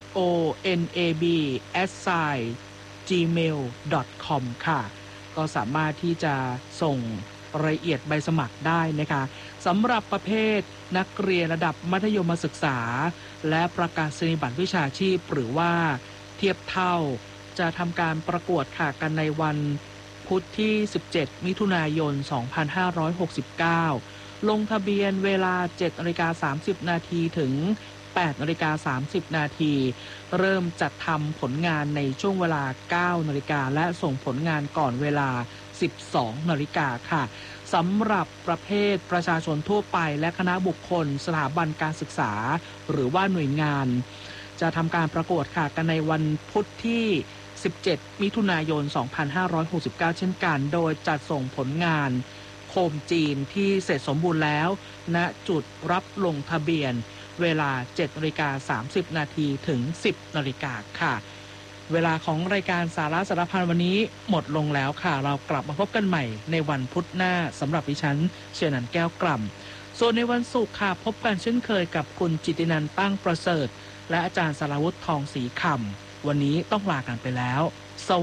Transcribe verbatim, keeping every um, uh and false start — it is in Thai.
โอ เอ็น เอ บี แอท จีเมล ดอท คอม ค่ะก็สามารถที่จะส่งรายละเอียดใบสมัครได้นะคะสำหรับประเภทนักเรียนระดับมัธยมศึกษาและประกาศนียบัตรวิชาชีพหรือว่าเทียบเท่าจะทำการประกวดค่ะกันในวันพุธที่สิบเจ็ดมิถุนายนสองพันห้าร้อยหกสิบเก้าลงทะเบียนเวลา เจ็ดนาฬิกาสามสิบนาทีถึงแปดนาฬิกาสามสิบนาทีเริ่มจัดทำผลงานในช่วงเวลา เก้านาฬิกาและส่งผลงานก่อนเวลา สิบสองนาฬิกาค่ะสำหรับประเภทประชาชนทั่วไปและคณะบุคคลสถาบันการศึกษาหรือว่าหน่วยงานจะทำการประกวดค่ะกันในวันพุธที่สิบเจ็ดมิถุนายนสองพันห้าร้อยหกสิบเก้าเช่นกันโดยจัดส่งผลงานโคมจีนที่เสร็จสมบูรณ์แล้วณจุดรับลงทะเบียนเวลา เจ็ดนาฬิกาสามสิบนาทีถึง สิบนาฬิกาค่ะเวลาของรายการสาระสารพันวันนี้หมดลงแล้วค่ะเรากลับมาพบกันใหม่ในวันพุธหน้าสำหรับดิฉันเชนันแก้วกล่ำส่วนในวันศุกร์ค่ะพบกันเช่นเคยกับคุณจิตตินันท์ตั้งประเสริฐและอาจารย์สราวุธทองศรีคำวันนี้ต้องลากันไปแล้ว